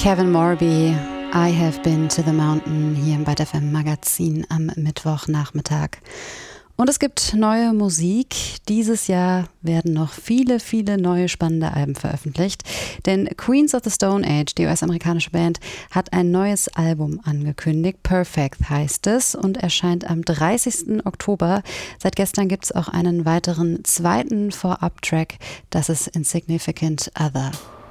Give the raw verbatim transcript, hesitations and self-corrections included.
Kevin Morby, I Have Been to the Mountain hier im ByteFM F M Magazin am Mittwochnachmittag. Und es gibt neue Musik. Dieses Jahr werden noch viele, viele neue spannende Alben veröffentlicht. Denn Queens of the Stone Age, die U S-amerikanische Band, hat ein neues Album angekündigt. Perfect heißt es und erscheint am dreißigsten Oktober. Seit gestern gibt es auch einen weiteren zweiten Vorab-Track. Das ist Insignificant Other.